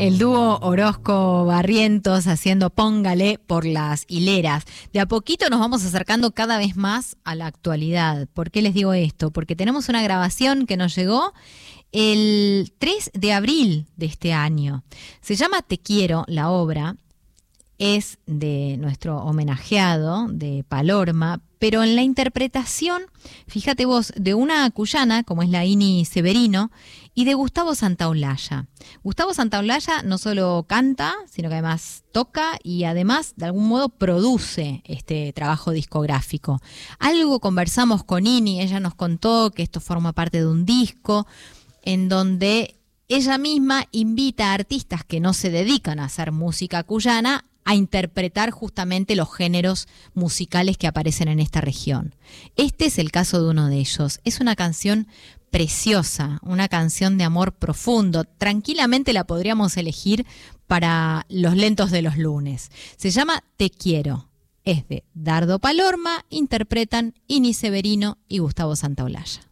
El dúo Orozco-Barrientos haciendo Póngale por las hileras. De a poquito nos vamos acercando cada vez más a la actualidad. ¿Por qué les digo esto? Porque tenemos una grabación que nos llegó el 3 de abril de este año. Se llama Te Quiero, la obra. Es de nuestro homenajeado, de Palorma, pero en la interpretación, fíjate vos, de una cuyana, como es la Ini Severino, y de Gustavo Santaolalla. Gustavo Santaolalla no solo canta, sino que además toca y además, de algún modo, produce este trabajo discográfico. Algo conversamos con Ini, ella nos contó que esto forma parte de un disco en donde ella misma invita a artistas que no se dedican a hacer música cuyana a interpretar justamente los géneros musicales que aparecen en esta región. Este es el caso de uno de ellos. Es una canción preciosa, una canción de amor profundo. Tranquilamente la podríamos elegir para los lentos de los lunes. Se llama Te Quiero. Es de Dardo Palorma, interpretan Ini Severino y Gustavo Santaolalla.